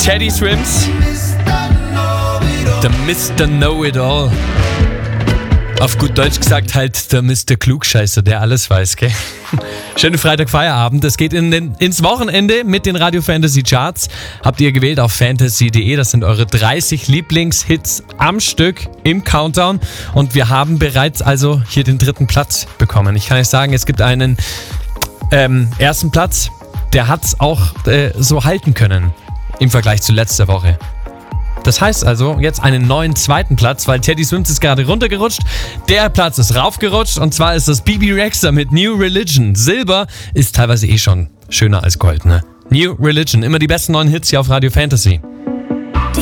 Teddy Swims, der Mr. Know-It-All. Auf gut Deutsch gesagt halt der Mr. Klugscheißer, der alles weiß, gell? Schönen Freitag-Feierabend. Es geht ins Wochenende mit den Radio Fantasy Charts. Habt ihr gewählt auf fantasy.de. Das sind eure 30 Lieblingshits am Stück im Countdown. Und wir haben bereits also hier den 3. Platz bekommen. Ich kann euch sagen, es gibt einen ersten Platz, der hat es auch so halten können im Vergleich zu letzter Woche. Das heißt also jetzt einen neuen 2. Platz, weil Teddy Swims ist gerade runtergerutscht. Der Platz ist raufgerutscht und zwar ist das Bebe Rexha mit New Religion. Silber ist teilweise schon schöner als Gold, ne? New Religion, immer die besten neuen Hits hier auf Radio Fantasy.